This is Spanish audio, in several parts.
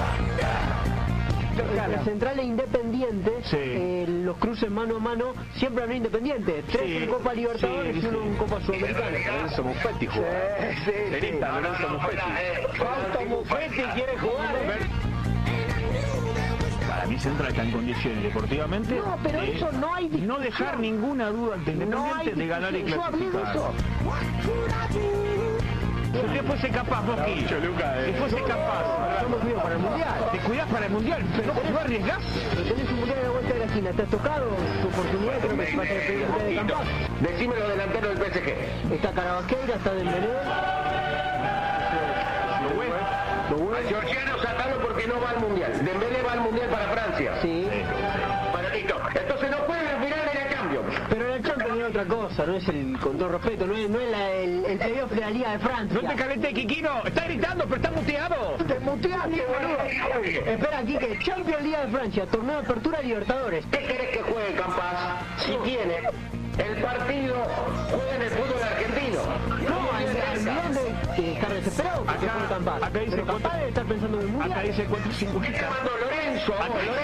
El Central e Independiente, sí. Los cruces mano a mano siempre han Independiente. 3 Sí. en Copa Libertadores y 1 en Copa Sudamericana. Lorenzo Muffetti juega. Tenista, Lorenzo Muffetti. Fausto Muffetti quiere jugar, Para mí Central está en condiciones deportivamente. No, pero eso no hay discusión. No dejar ninguna duda ante Independiente de ganar y Yo hablé de clasificar. eso. Si usted fuese capaz, Boqui, si fuese capaz, Yo me cuido para el Mundial. te cuidás para el Mundial, pero no arriesgás. Pero tenés un Mundial a la vuelta de la esquina. ¿Te has tocado tu oportunidad? Creo que va a ser el primer Mundial de Campas. Decime los delanteros del PSG. Está Carabasqueira, está Dembélé. A Georgiano sacalo porque no va al Mundial. Dembélé va al Mundial para Francia. Sí. Bueno, listo. Entonces no puede aspirar en el cambio. Pero en el Champions es otra cosa, no es el, con todo respeto, no es el playoff de la Liga de Francia. No te calenté, Kikino. Está gritando, pero está muteado. Te muteaste, boludo. Espera, aquí que Champions, Liga de Francia, torneo de apertura, Libertadores. ¿Qué querés que juegue Campas? Si tiene el partido, juega en el fútbol argentino. No, al millón de estar desesperado porque Acá- juega Campas. acá dice Pero cuánto- capaz de estar pensando en el Mundial. Acá dice 4.50. Llamando Lorenzo,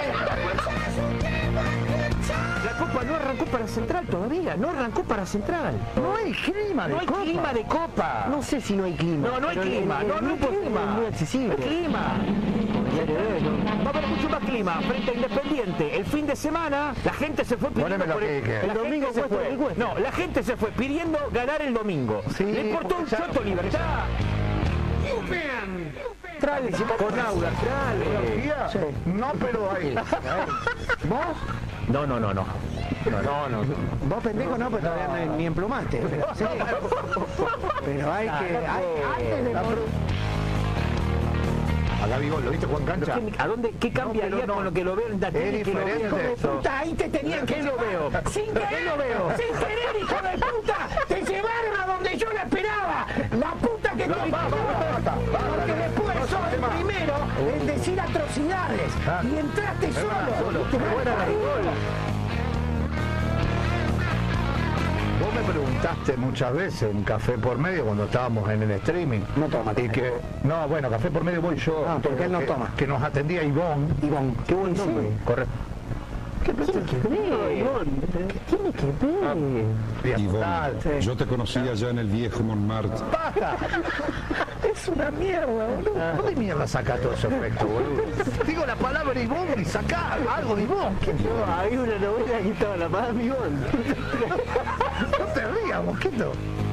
La Copa no arrancó para Central todavía, no arrancó para Central. No hay clima de No hay Copa. clima de Copa. No sé si no hay clima. No, no hay pero clima, el no hay grupo clima. es muy accesible. No hay clima. Podría tener, ¿no? Va a haber mucho más clima frente a Independiente. El fin de semana la gente se fue pidiendo Ponémelo por aquí, que- la el domingo gente se cuesta lo fue. que cuesta. No, la gente se fue pidiendo ganar el domingo. Sí, Le importó un porque ya- choto Libertad. Trale, con Auda, trale. Sí. No, pero ahí. ¿Vos? No. Vos pendejo no, pero todavía ni emplumaste. Pero, sí. Pero hay que... antes de Acá vivo, ¿lo viste Juan Cancha? ¿A dónde? ¿Qué cambiaría con lo que lo veo en la tele? Es Que lo veo? diferente eso. puta, ahí te tenían ¿Qué lo veo? Sin ¿Qué querer, lo veo? sin querer, hijo de puta, te llevaron a donde yo la esperaba. La puta que te porque después sos el primero en decir atrocidades y entraste solo. Te fuera la Vos me preguntaste muchas veces en Café por Medio cuando estábamos en el streaming. No toma. Y que, no, bueno, Café por Medio voy yo. Ah, porque él no que- toma. Que nos atendía Ivonne. Ivonne, qué buen nombre. Correcto. ¿Qué tiene que ver, Ivonne? ¿Qué tiene que ver? Ivonne, yo te conocía ya en el viejo Montmartre. ¡Basta! Es una mierda, boludo. ¿Dónde mierda saca todo ese efecto, boludo? Digo la palabra Ivonne y saca algo de Ivonne. No, hay una novela que estaba la madre Ivonne. No te rías, mosquito.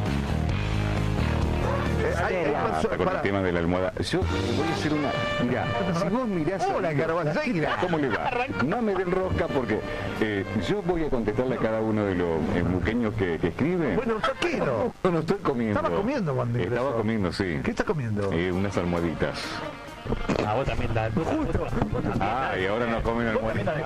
Con el tema de la almohada. Yo voy a hacer una. Mira, si vos mirás. Hola, Carvalheira. ¿Cómo le va? No me den rosca porque yo voy a contestarle a cada uno de los buqueños que escriben. Bueno, tranquilo. No estoy comiendo. Estaba comiendo cuando ingresó. Estaba comiendo, sí. ¿Qué estás comiendo? Unas almohaditas. A vos también da. Justo. Ah, y ahora no comen almohaditas.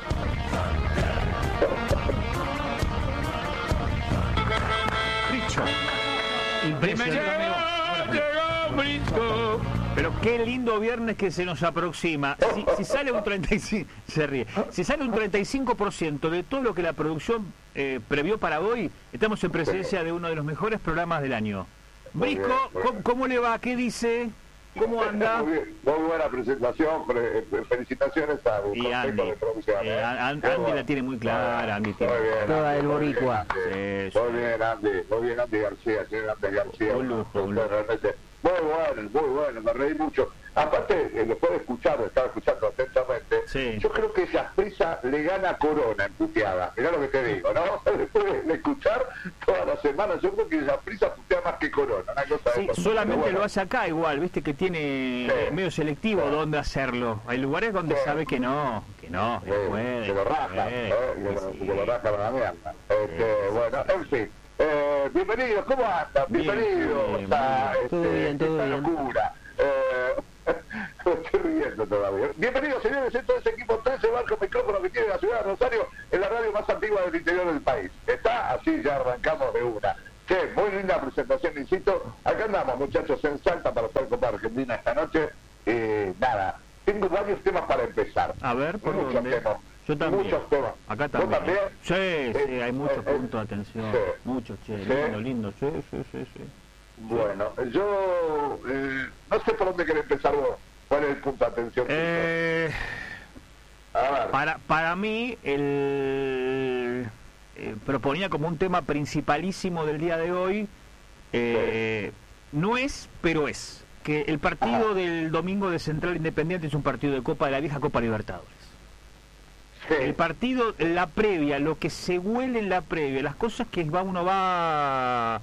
Pero qué lindo viernes que se nos aproxima. Si sale un 35, se ríe. Si sale un 35% de todo lo que la producción previó para hoy, estamos en presencia de uno de los mejores programas del año. Brisco, ¿cómo le va? ¿Qué dice? ¿Cómo anda? Muy bien, muy buena presentación, felicitaciones a un Y consejo Andy. de producción. Andy la tiene muy clara. Andy tiene. Muy bien, Toda Andy, el muy bien, boricua. Andy. Sí, Muy bien, Andy García, señor Andy García. Un lujo, un lujo. Realmente muy bueno, me reí mucho. Aparte, después de escucharlo, estaba escuchando atentamente, Sí. yo creo que Saprissa le gana a Corona en puteada. Mirá lo que te digo, ¿no? Después de escuchar todas las semanas, yo creo que Saprissa putea más que Corona. Una cosa Sí, de eso. solamente Pero lo hace acá igual, viste que tiene Sí. medio selectivo Sí. dónde hacerlo. Hay lugares donde Sí. sabe que no puede. que lo raja, puede. que lo raja para la mierda. Bueno, en fin. Bienvenido, ¿cómo andan? Bienvenidos bien, a Todo bien, todo esta bien. locura. Me estoy riendo todavía. Bienvenidos, señores, esto es Equipo 13, barco micrófono que tiene la ciudad de Rosario, en la radio más antigua del interior del país. Está así, ya arrancamos de una. Che, muy linda presentación, insisto. Acá andamos, muchachos, en Salta para estar Copa Argentina esta noche. Nada, tengo varios temas para empezar. A ver, ¿por Muchos dónde? temas. Yo también. Muchos temas. Acá ¿Vos también. también? Sí, hay muchos puntos de atención. sí. Muchos, che, Sí. lindo. Sí. Bueno, yo no sé por dónde querés empezar vos. ¿Cuál es el punto de atención? Para mí, proponía como un tema principalísimo del día de hoy, no es, pero es, que el partido del domingo de Central Independiente es un partido de Copa de la vieja Copa Libertadores. Sí. El partido, la previa, lo que se huele en la previa, las cosas que uno va...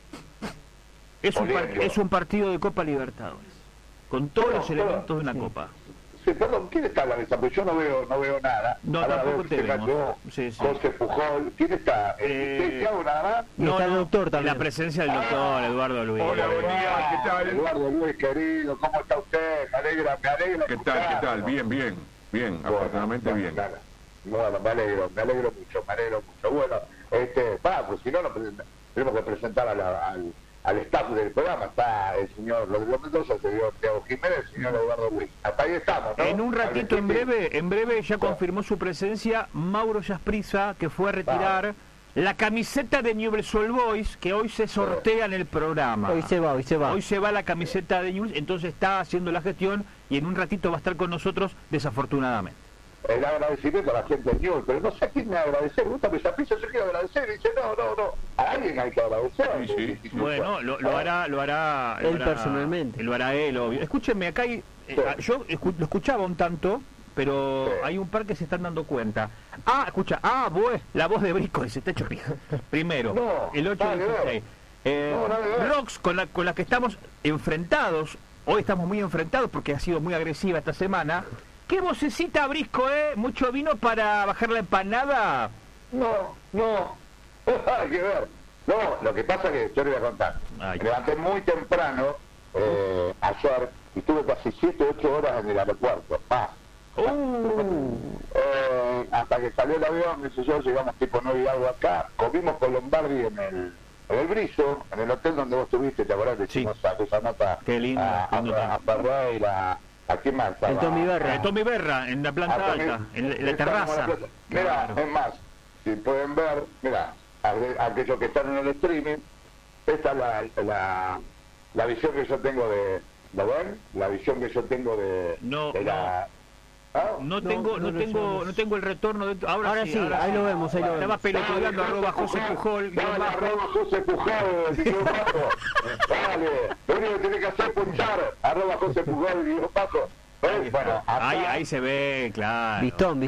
Es un partido de Copa Libertadores, con todos los elementos de una Copa. Sí, perdón, ¿quién está a la mesa? Pues yo no veo nada. No, ahora tampoco te vemos. José Pujol, ¿quién está? ¿Tiago nada más? No, está el doctor también. La presencia del doctor Eduardo Luis. Hola, buen día, ¿qué tal? Eduardo Luis, querido, ¿cómo está usted? Me alegra. ¿Qué tal? Bien, afortunadamente bien. Bueno, me alegro mucho. Bueno, pues si no, tenemos que presentar al staff del programa. Está el señor Rodrigo Mendoza, el señor Thiago Jiménez, el señor Eduardo Luis. Hasta ahí estamos, ¿no? En un ratito, en breve ya confirmó su presencia Mauro Yasprisa, que fue a retirar la camiseta de Newell's Old Boys, que hoy se sortea en el programa. Hoy se va. Hoy se va la camiseta de Newell's, entonces está haciendo la gestión y en un ratito va a estar con nosotros, desafortunadamente. El agradecimiento a la gente de Newell's, pero no sé a quién me agradecer. Me gusta que Yasprisa yo quiero agradecer. Y dice, no. A alguien hay que agradecer. Sí. Bueno, lo hará él personalmente. Lo hará él, obvio. Escúchenme, acá hay... yo lo escuchaba un tanto, pero hay un par que se están dando cuenta. Escucha, la voz de Brico se está hecho pija. Primero, el 8-16. Rox, con la que estamos enfrentados, hoy estamos muy enfrentados porque ha sido muy agresiva esta semana. ¿Qué vocecita, Brisco, ¿Mucho vino para bajar la empanada? No. Hay que ver. No, lo que pasa es que yo le voy a contar. Me levanté muy temprano ayer y estuve casi 7-8 horas en el aeropuerto. Hasta que salió el avión, llegamos tipo 9 y algo acá. Comimos con Lombardi en el Brillo, en el hotel donde vos estuviste, ¿te acordás? Le hicimos esa nota. Qué lindo. A Ferreira. ¿A quién más? El Tommy Berra. En la planta alta, en la terraza. Mira, es más, si pueden ver, mira, aquellos que están en el streaming, esta es la visión que yo tengo de... ¿Lo ven? La visión que yo tengo de la... No tengo el retorno de... Ahora sí, ahí lo vemos. Estaba pelotudeando @José Pujol. @José Pujol, Dale, lo único que tiene que hacer es punchar @José Pujol, Paco. Bueno, ahí se ve, claro. Vistón.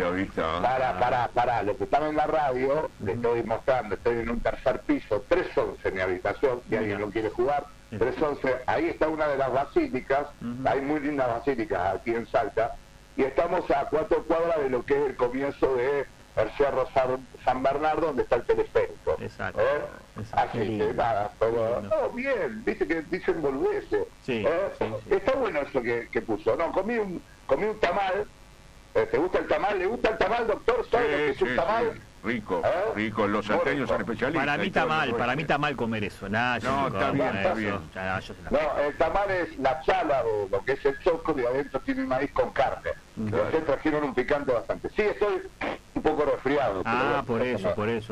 Para, lo que están en la radio, le estoy mostrando, estoy en un tercer piso, 311 mi habitación, si alguien lo quiere jugar, 311, ahí está una de las basílicas, hay muy lindas basílicas aquí en Salta, y estamos a 4 cuadras de lo que es el comienzo de el Cerro San Bernardo, donde está el teleférico. Exacto. Así que nada, pero bien, viste que dicen boludeces. Sí. Está bueno eso que puso. No, comí un tamal. ¿Te gusta el tamal? ¿Le gusta el tamal, doctor? ¿Sabe lo que es un tamal? Rico. Los salteños son especialistas. Para mí está mal comer eso. Está bien. No, el tamal es la chala de lo que es el choclo y adentro tiene maíz con carne. Ustedes trajeron un picante bastante. Sí, estoy un poco resfriado. Por eso.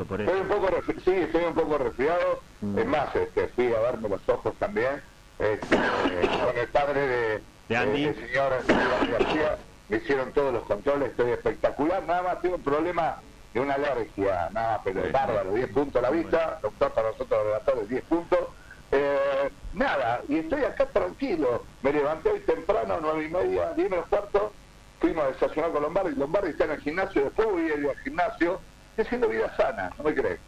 Estoy un poco resfriado. Es más, fui a verme los ojos también. Con el padre de Andy. El señor Andy García. Me hicieron todos los controles, estoy espectacular. Nada más tengo un problema de una alergia, nada, pero bárbaro, 10 puntos la vista, doctor, para nosotros los relatores 10 puntos. Nada, y estoy acá tranquilo. Me levanté hoy temprano, 9:30, 10 menos cuarto, fuimos a desayunar con Lombardi. Lombardi está en el gimnasio, después voy a ir al gimnasio, estoy haciendo vida sana, ¿no me crees?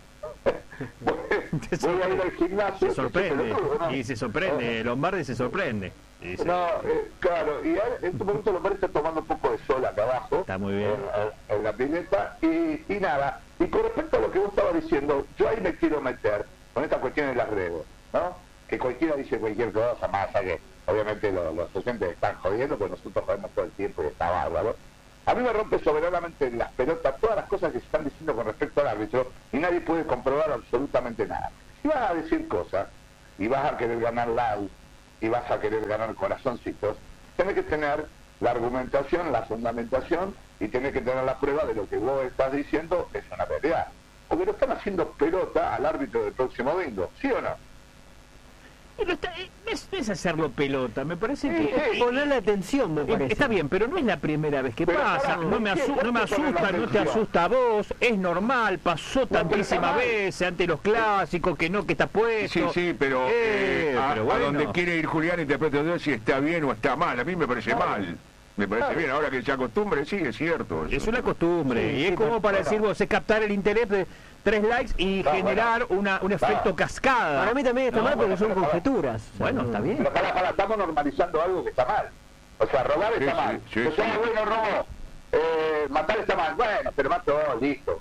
Voy a ir al gimnasio. Se sorprende, Lombardi se sorprende. Claro, y en este momento Lombardi está tomando un poco de sol acá abajo. Está muy bien. En la pileta, y nada. Y con respecto a lo que vos estabas diciendo, yo ahí me quiero meter con esta cuestión de las redes, ¿no? Que cualquiera dice cualquier cosa, más allá que obviamente los docentes están jodiendo, pues nosotros jodemos todo el tiempo y está bárbaro. A mí me rompe soberanamente las pelotas todas las cosas que se están diciendo con respecto al árbitro y nadie puede comprobar absolutamente nada. Si vas a decir cosas y vas a querer ganar likes y vas a querer ganar corazoncitos, tenés que tener la argumentación, la fundamentación y tenés que tener la prueba de lo que vos estás diciendo es una realidad. Porque lo están haciendo pelota al árbitro del próximo domingo, ¿sí o no? Es hacerlo pelota, me parece que... Ponerle atención, me parece. Está bien, pero no es la primera vez que Pero pasa, pará, no me asusta, no te asusta a vos, es normal, pasó tantísimas veces ante los clásicos, que está puesto. Sí, pero, pero bueno. a donde quiere ir Julián interpreta yo si está bien o está mal, a mí me parece mal. Me parece bien, ahora que se acostumbre, sí, es cierto. Es una costumbre, y es como para decir vos, es captar el interés de 3 likes y generar un efecto cascada. Para mí también está mal porque son conjeturas. Bueno, está bien. Pero para, estamos normalizando algo que está mal. O sea, robar está mal. O sea, bueno, robo. Matar está mal. Bueno, pero mató, listo.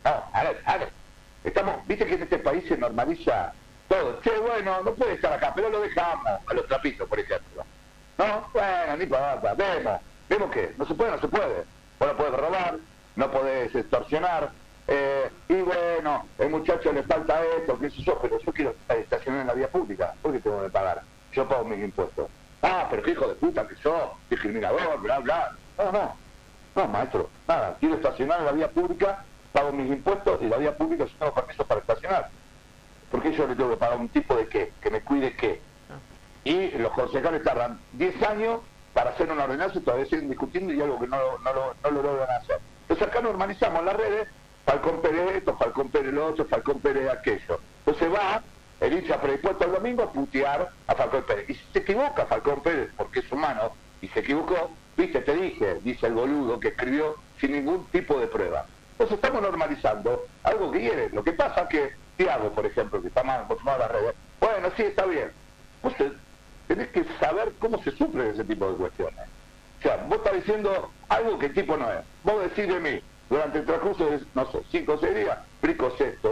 Estamos, viste que en este país se normaliza todo. Che, bueno, no puede estar acá, pero lo dejamos a los trapitos, por ejemplo. No, bueno, ni para vemos que no se puede. Vos no podés robar, no podés extorsionar, y bueno, el muchacho le falta esto, qué sé yo, pero yo quiero estacionar en la vía pública, ¿por qué tengo que pagar? Yo pago mis impuestos. Ah, pero qué hijo de puta que sos, discriminador, bla, bla. No, maestro, nada, quiero estacionar en la vía pública, pago mis impuestos y la vía pública yo tengo permiso para estacionar. ¿Por qué yo le tengo que pagar un tipo de qué? Que me cuide qué. Y los concejales tardan 10 años para hacer una ordenanza y todavía siguen discutiendo y algo que no lo logran hacer. Entonces acá normalizamos las redes, Falcón Pérez esto, Falcón Pérez lo otro, Falcón Pérez aquello. Entonces va el hincha predispuesto el domingo a putear a Falcón Pérez. Y si se equivoca Falcón Pérez, porque es humano, y se equivocó, viste, te dije, dice el boludo que escribió sin ningún tipo de prueba. Entonces estamos normalizando algo que quiere. Lo que pasa es que Thiago, por ejemplo, que está más acostumbrado a las redes, bueno, sí, está bien. Entonces, tenés que saber cómo se sufre ese tipo de cuestiones. O sea, vos estás diciendo algo que el tipo no es. Vos decís de mí, durante el transcurso de, no sé, 5 o 6 días, Prico es esto,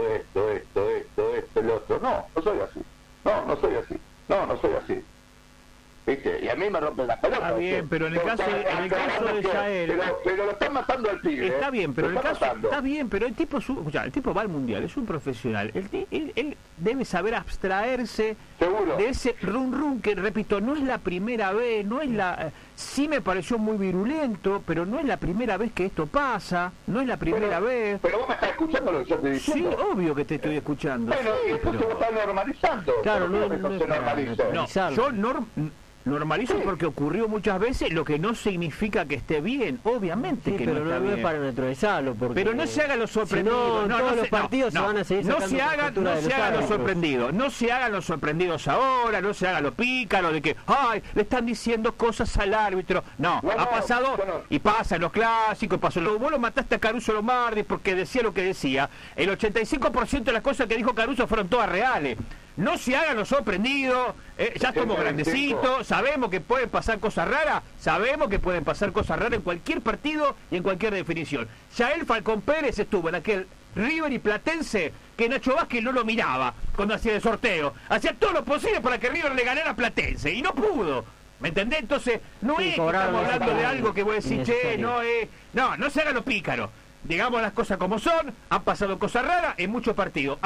el otro. No soy así. No soy así. ¿Viste? Y a mí me rompen las pelotas. Está bien, pero en el caso de Yael... Pero lo están matando al pibe. Está bien, pero el tipo el tipo va al mundial, es un profesional. Él debe saber abstraerse de ese run que, repito, no es la primera vez, no es la... Sí me pareció muy virulento, pero no es la primera vez que esto pasa, no es la primera vez. Pero vos me estás escuchando lo que yo te estoy diciendo. Sí, obvio que te estoy escuchando. Bueno, y esto se lo está normalizando. Claro, yo normalizo porque ocurrió muchas veces, lo que no significa que esté bien, obviamente sí, que pero no está bien. Es para neutralizarlo, porque pero no se hagan los sorprendidos. No, todos los partidos se van a seguir sacando se hagan los sorprendidos. No se hagan los sorprendidos ahora, no se hagan los pícaros de que, ay, le están diciendo cosas al árbitro. No, ha pasado y pasa en los clásicos, pasó. Vos lo mataste a Caruso Lombardi porque decía lo que decía. El 85% de las cosas que dijo Caruso fueron todas reales. No se hagan los sorprendidos, ya estamos grandecitos, sabemos que pueden pasar cosas raras, en cualquier partido y en cualquier definición. Yael Falcón Pérez estuvo en aquel River y Platense que Nacho Vázquez no lo miraba cuando hacía el sorteo. Hacía todo lo posible para que River le ganara a Platense y no pudo. ¿Me entendés? Entonces, no es que estamos hablando de algo que vos decís, che, no se hagan los pícaros. Digamos las cosas como son, han pasado cosas raras en muchos partidos,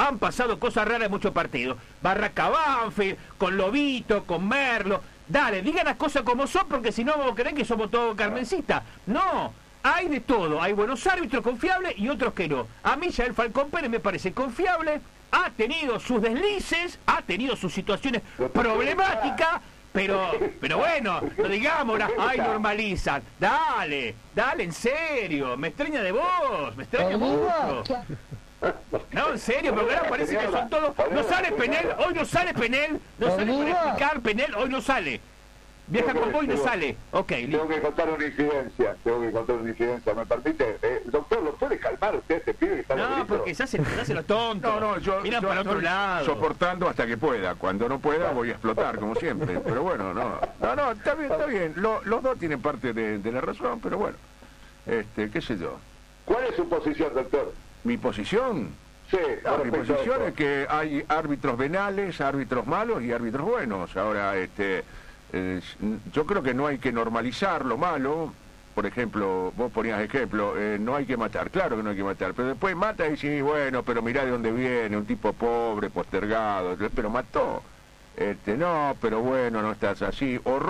Barraca Banfield, con Lobito, con Merlo, dale, digan las cosas como son, porque si no vos creen que somos todos carmencistas. No, hay de todo, hay buenos árbitros confiables y otros que no. A mí Yael Falcón Pérez me parece confiable, ha tenido sus deslices, ha tenido sus situaciones problemáticas, pero bueno, no digamos, ay, normalizan. Dale, en serio, me extraña de vos, me extraña mucho. No, en serio, pero ahora parece que son todos. No sale Penel, hoy no sale Penel, no sale para explicar Penel, hoy no sale. Viaja con vos y no sale. Ok, tengo que contar una incidencia, ¿me permite? Doctor, ¿lo puede calmar usted este pibe que está No, porque se hace los tontos. Yo para otro lado. Soportando hasta que pueda. Cuando no pueda voy a explotar, como siempre. Pero bueno, está bien. Los dos tienen parte de la razón, pero bueno. Qué sé yo. ¿Cuál es su posición, doctor? ¿Mi posición? Sí, mi posición es que hay árbitros venales, árbitros malos y árbitros buenos. Ahora, yo creo que no hay que normalizar lo malo. Por ejemplo, vos ponías ejemplo, no hay que matar, claro que no hay que matar, pero después mata y decís, bueno, pero mirá de dónde viene, un tipo pobre, postergado, pero mató. No, pero bueno, no estás así.